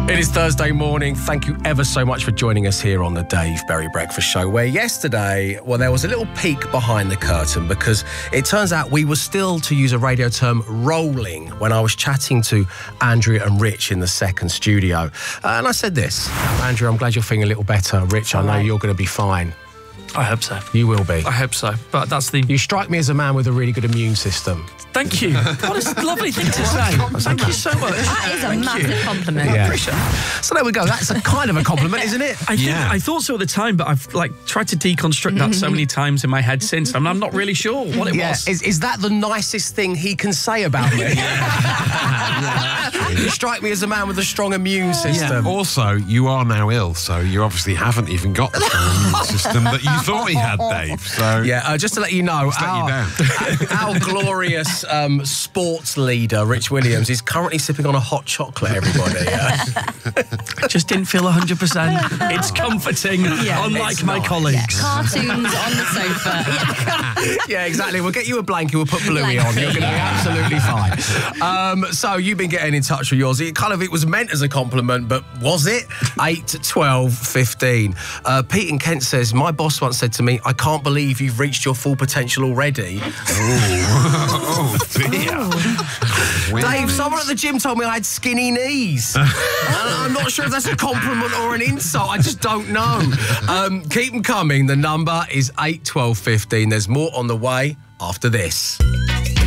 It is Thursday morning. Thank you ever so much for joining us here on the Dave Berry Breakfast Show, where yesterday, well, there was a little peek behind the curtain because it turns out we were still, to use a radio term, rolling when I was chatting to Andrea and Rich in the second studio. And I said this, Andrea, I'm glad you're feeling a little better. Rich, I know you're going to be fine. I hope so. You will be. I hope so. But that's the... You strike me as a man with a really good immune system. Thank you. What a lovely thing to say. Thank you so much. That is a massive compliment. Yeah. So there we go. That's a kind of a compliment, isn't it? I thought so at the time, but I've tried to deconstruct that so many times in my head since, and I'm not really sure what it was. Is that the nicest thing he can say about me? You strike me as a man with a strong immune system. Yeah. Also, you are now ill, so you obviously haven't even got the strong immune system that you thought he had, Dave. So just to let you know, our glorious sports leader, Rich Williams, is currently sipping on a hot chocolate, everybody. I just didn't feel 100%. It's comforting, unlike my colleagues. Yeah, cartoons on the sofa. Yeah, exactly. We'll get you a blanket, we'll put Bluey on. You're going to be absolutely fine. So you've been getting in touch with yours. It was meant as a compliment, but was it? 8, 12, 15. Pete in Kent says, my boss once said to me, I can't believe you've reached your full potential already. Oh, dear. Dave, someone at the gym told me I had skinny knees. And I'm not sure if that's a compliment or an insult. I just don't know. Keep them coming. The number is 8, 12, 15. There's more on the way after this.